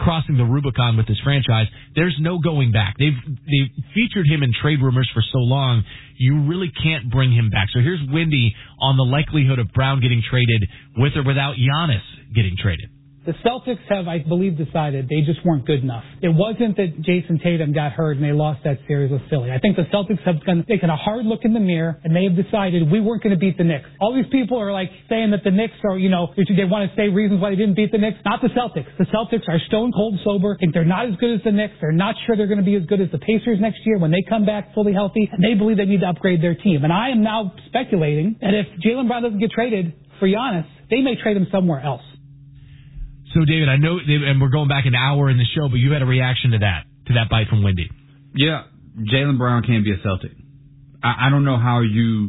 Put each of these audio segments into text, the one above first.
crossing the Rubicon with this franchise. There's no going back. They've featured him in trade rumors for so long, you really can't bring him back. So here's Wendy on the likelihood of Brown getting traded with or without Giannis getting traded. The Celtics have, I believe, decided they just weren't good enough. It wasn't that Jason Tatum got hurt and they lost that series with Philly. I think the Celtics have taken a hard look in the mirror and they have decided we weren't going to beat the Knicks. All these people are like saying that the Knicks are, they want to say reasons why they didn't beat the Knicks. Not the Celtics. The Celtics are stone cold sober, think they're not as good as the Knicks. They're not sure they're going to be as good as the Pacers next year when they come back fully healthy, and they believe they need to upgrade their team. And I am now speculating that if Jaylen Brown doesn't get traded for Giannis, they may trade him somewhere else. So, David, I know, and we're going back an hour in the show, but you had a reaction to that bite from Wendy. Yeah, Jaylen Brown can't be a Celtic. I don't know how you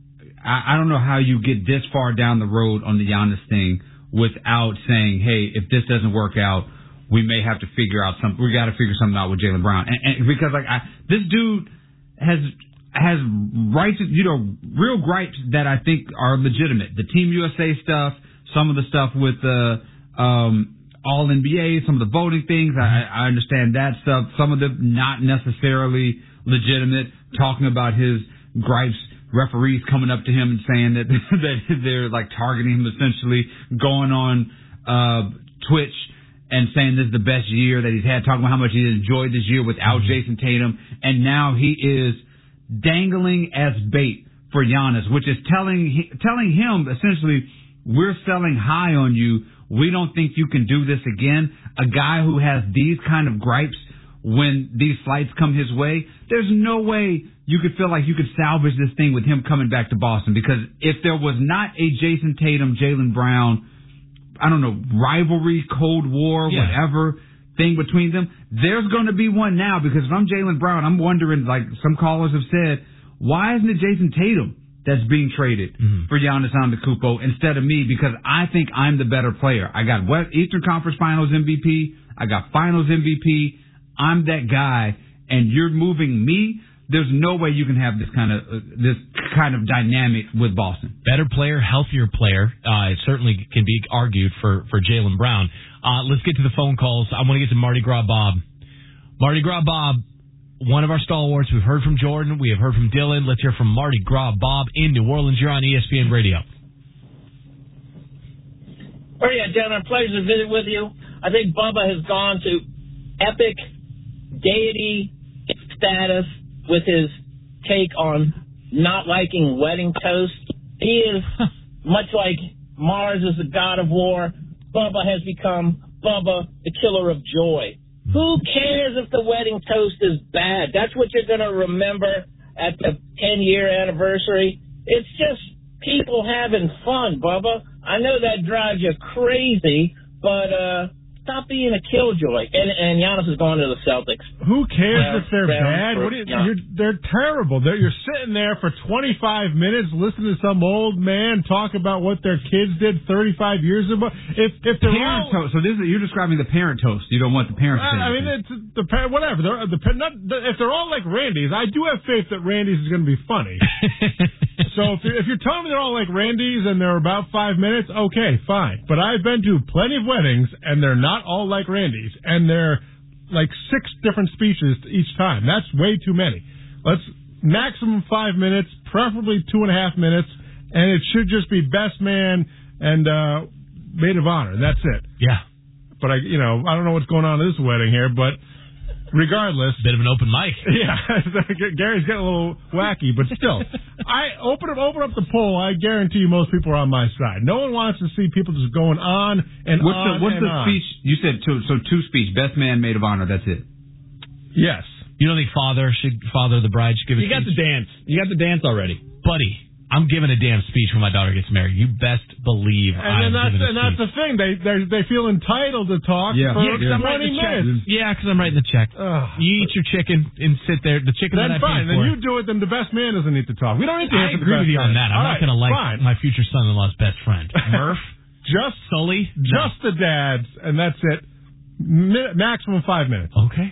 get this far down the road on the Giannis thing without saying, hey, if this doesn't work out, we may have to figure out something. We got to figure something out with Jaylen Brown, and because this dude has rights, real gripes that I think are legitimate. The Team USA stuff, some of the stuff with the All NBA, some of the voting things, I understand that stuff. Some of them not necessarily legitimate, talking about his gripes, referees coming up to him and saying that they're like targeting him, essentially going on Twitch and saying this is the best year that he's had, talking about how much he enjoyed this year without Jason Tatum, and now he is dangling as bait for Giannis, which is telling him essentially, we're selling high on you. We don't think you can do this again. A guy who has these kind of gripes when these flights come his way, there's no way you could feel like you could salvage this thing with him coming back to Boston. Because if there was not a Jason Tatum, Jaylen Brown, I don't know, rivalry, Cold War, whatever thing between them, there's going to be one now. Because if I'm Jaylen Brown, I'm wondering, like some callers have said, why isn't it Jason Tatum that's being traded for Giannis Antetokounmpo instead of me, because I think I'm the better player. I got Eastern Conference Finals MVP. I got Finals MVP. I'm that guy, and you're moving me. There's no way you can have this kind of dynamic with Boston. Better player, healthier player. It certainly can be argued for Jaylen Brown. Let's get to the phone calls. I want to get to Mardi Gras Bob. Mardi Gras Bob, one of our stalwarts. We've heard from Jordan. We have heard from Dylan. Let's hear from Mardi Gras Bob in New Orleans. You're on ESPN Radio. Oh, yeah, gentlemen, pleasure to visit with you. I think Bubba has gone to epic deity status with his take on not liking wedding toast. He is, much like Mars is the god of war, Bubba has become Bubba, the killer of joy. Who cares if the wedding toast is bad? That's what you're going to remember at the 10-year anniversary. It's just people having fun, Bubba. I know that drives you crazy, but stop being a killjoy. And Giannis is going to the Celtics. Who cares if they're bad? They're terrible. You're sitting there for 25 minutes listening to some old man talk about what their kids did 35 years ago. If they're parent toast, so you're describing the parent toast. You don't want the parents to I mean, it's whatever. If they're all like Randy's, I do have faith that Randy's is going to be funny. So if you're telling me they're all like Randy's and they're about 5 minutes, okay, fine. But I've been to plenty of weddings and they're not all like Randy's, and they're like 6 different speeches each time. That's way too many. Let's maximum 5 minutes, preferably 2.5 minutes, and it should just be best man and maid of honor. That's it. Yeah. But I don't know what's going on at this wedding here, but regardless, bit of an open mic. Yeah, Gary's getting a little wacky, but still, I open up the poll. I guarantee you, most people are on my side. No one wants to see people just going on and on. What's the speech? You said two speech. Best man, maid of honor. That's it. Yes. You don't think father the bride should give a speech? You got the dance. You got the dance already, buddy. I'm giving a damn speech when my daughter gets married. You best believe I'm giving a speech. And that's the thing. They feel entitled to talk for 20 minutes. Yeah, because I'm writing the check. You eat your chicken and sit there. The chicken then that I fine. paid for. Then you do it. Then the best man doesn't need to talk. We don't need to hear from the best man. I agree with you on that. I'm not going to like my future son-in-law's best friend. Murph? Just Sully? Just the dads, and that's it. Maximum 5 minutes. Okay.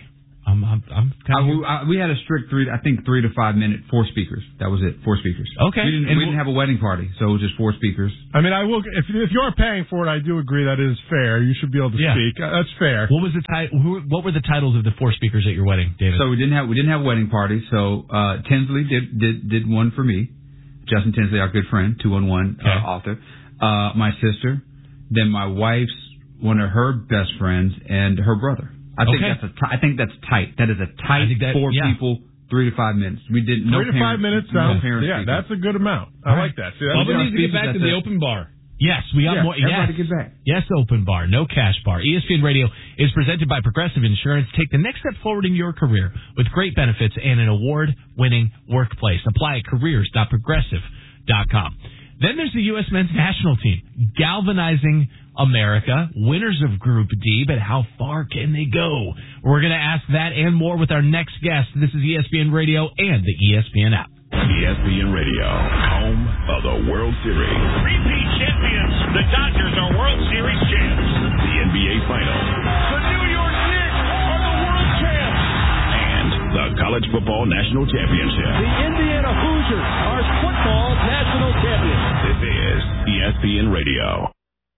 We had a strict 3 to 5 minute 4 speakers. That was it, 4 speakers. Okay. We didn't have a wedding party, so it was just 4 speakers. I mean, I will. If you're paying for it, I do agree that is fair. You should be able to speak. That's fair. What was what were the titles of the 4 speakers at your wedding, David? So we didn't have a wedding party. So Tinsley did one for me. Justin Tinsley, our good friend, 211 author. My sister, then my wife's one of her best friends, and her brother. I think that's tight. That is a tight 4 people, 3 to 5 minutes. We did 3 to 5 minutes sounds. No that's a good amount. I like that. Bubba needs to get back to the open bar. Yes, we got more. Everybody get back. Yes, open bar, no cash bar. ESPN Radio is presented by Progressive Insurance. Take the next step forward in your career with great benefits and an award-winning workplace. Apply at careers.progressive.com. Then there's the U.S. men's national team, galvanizing America, winners of Group D, but how far can they go? We're going to ask that and more with our next guest. This is ESPN Radio and the ESPN app. ESPN Radio, home of the World Series. Repeat champions. The Dodgers are World Series champs. The NBA Finals. The New York Knicks are the world champs. And the College Football National Championship. The Indiana Hoosiers are football national champions. This is ESPN Radio.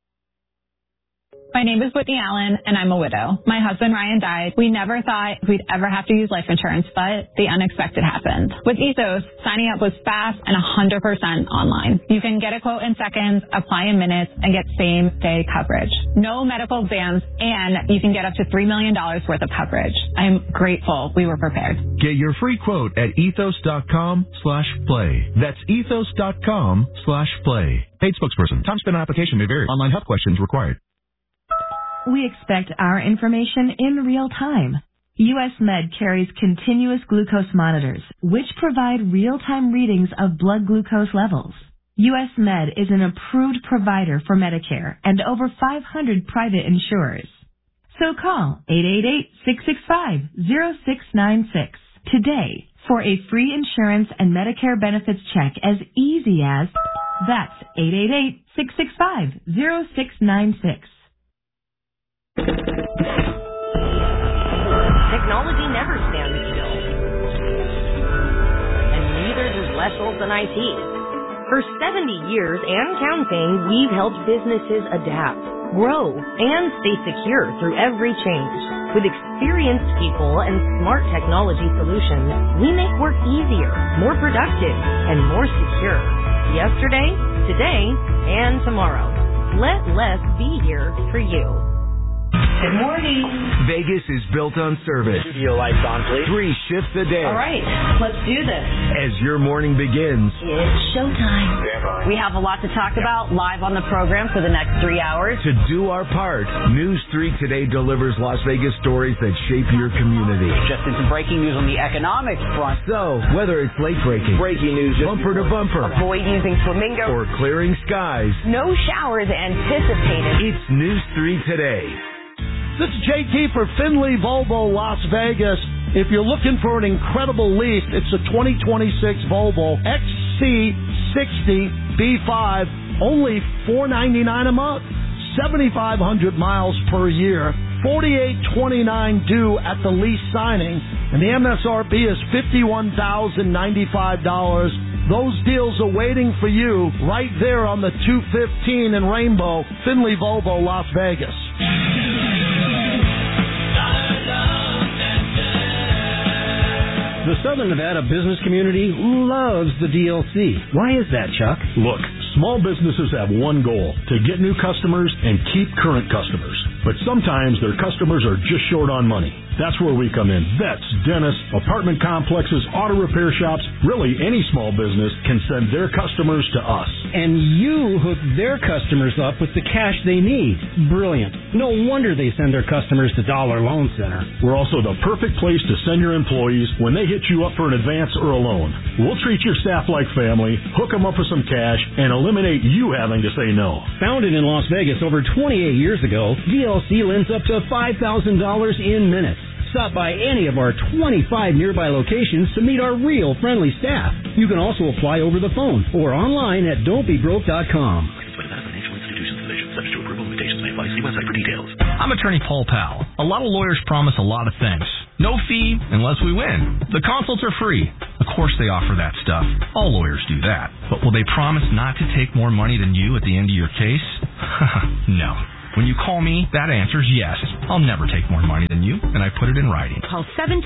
My name is Whitney Allen, and I'm a widow. My husband, Ryan, died. We never thought we'd ever have to use life insurance, but the unexpected happened. With Ethos, signing up was fast and 100% online. You can get a quote in seconds, apply in minutes, and get same-day coverage. No medical exams, and you can get up to $3 million worth of coverage. I'm grateful we were prepared. Get your free quote at ethos.com/play. That's ethos.com/play. Paid spokesperson. Time spent on application may vary. Online health questions required. We expect our information in real time. U.S. Med carries continuous glucose monitors, which provide real-time readings of blood glucose levels. U.S. Med is an approved provider for Medicare and over 500 private insurers. So call 888-665-0696 today for a free insurance and Medicare benefits check as easy as that's 888-665-0696. Technology never stands still. And neither does Les Olson IT. For 70 years and counting, we've helped businesses adapt, grow, and stay secure through every change. With experienced people and smart technology solutions, we make work easier, more productive, and more secure. Yesterday, today, and tomorrow. Let Les be here for you. Good morning. Vegas is built on service. Studio lights on, please. 3 shifts a day. All right, let's do this. As your morning begins, It's showtime. We have a lot to talk about live on the program for the next 3 hours. to do our part, News 3 Today delivers Las Vegas stories that shape your community. Just in some breaking news on the economic front. So, whether it's late breaking, Breaking news. bumper to bumper, Avoid using flamingo. or clearing skies, No showers anticipated. it's News 3 Today. This is JT for Finley Volvo Las Vegas. If you're looking for an incredible lease, it's a 2026 Volvo XC60 B5, only $499 a month, 7,500 miles per year, $4,829 due at the lease signing, and the MSRP is $51,095. Those deals are waiting for you right there on the 215 in Rainbow, Finley Volvo Las Vegas. The Southern Nevada business community loves the DLC. Why is that, Chuck? Look, small businesses have one goal, to get new customers and keep current customers. But sometimes their customers are just short on money. That's where we come in. Vets, dentists, apartment complexes, auto repair shops, really any small business can send their customers to us. And you hook their customers up with the cash they need. Brilliant. No wonder they send their customers to Dollar Loan Center. We're also the perfect place to send your employees when they hit you up for an advance or a loan. We'll treat your staff like family, hook them up with some cash, and eliminate you having to say no. Founded in Las Vegas over 28 years ago, DLC lends up to $5,000 in minutes. Stop by any of our 25 nearby locations to meet our real friendly staff. You can also apply over the phone or online at don'tbebroke.com. Subject to approval, limitations may apply. See website for details. I'm attorney Paul Powell. A lot of lawyers promise a lot of things. No fee unless we win. The consults are free. Of course they offer that stuff. All lawyers do that. But will they promise not to take more money than you at the end of your case? No. When you call me, that answer's yes. I'll never take more money than you, and I put it in writing. Call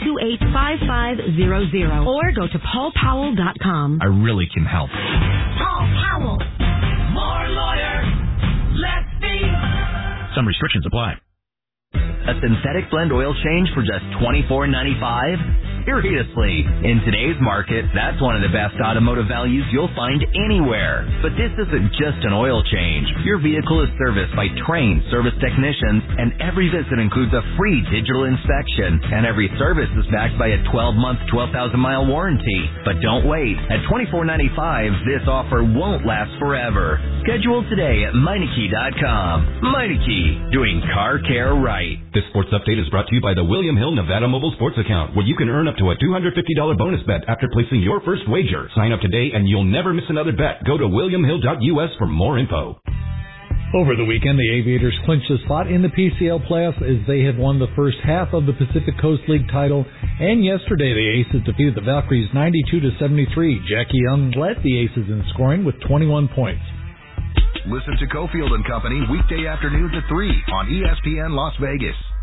728-5500 or go to paulpowell.com. I really can help. Paul Powell. More lawyer, less fee. Some restrictions apply. A synthetic blend oil change for just $24.95? Seriously, in today's market, that's one of the best automotive values you'll find anywhere. But this isn't just an oil change. Your vehicle is serviced by trained service technicians, and every visit includes a free digital inspection, and every service is backed by a 12-month, 12,000-mile warranty. But don't wait. At $24.95, this offer won't last forever. Schedule today at Meineke.com. Meineke, doing car care right. This sports update is brought to you by the William Hill Nevada Mobile Sports Account, where you can earn up to a $250 bonus bet after placing your first wager. Sign up today and you'll never miss another bet. Go to williamhill.us for more info. Over the weekend, the Aviators clinched a spot in the PCL playoffs as they had won the first half of the Pacific Coast League title. And yesterday, the Aces defeated the Valkyries 92-73. Jackie Young led the Aces in scoring with 21 points. Listen to Cofield and Company weekday afternoons at 3 on ESPN Las Vegas.